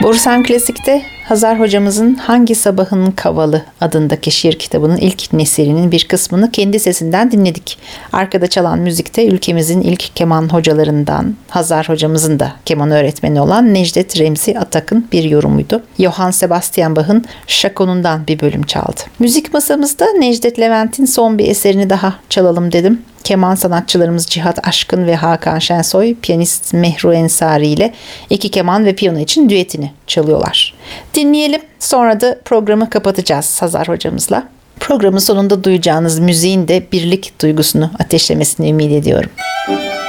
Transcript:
Borusan Klasik'te Hazar hocamızın Hangi Sabahın Kavalı adındaki şiir kitabının ilk neslinin bir kısmını kendi sesinden dinledik. Arkada çalan müzikte ülkemizin ilk keman hocalarından Hazar hocamızın da keman öğretmeni olan Necdet Remzi Atak'ın bir yorumuydu. Johann Sebastian Bach'ın Şakonundan bir bölüm çaldı. Müzik masamızda Necdet Levent'in son bir eserini daha çalalım dedim. Keman sanatçılarımız Cihat Aşkın ve Hakan Şensoy, piyanist Mehru Ensari ile iki keman ve piyano için düetini çalıyorlar. Dinleyelim, sonra da programı kapatacağız Hazar hocamızla. Programın sonunda duyacağınız müziğin de birlik duygusunu ateşlemesini ümit ediyorum.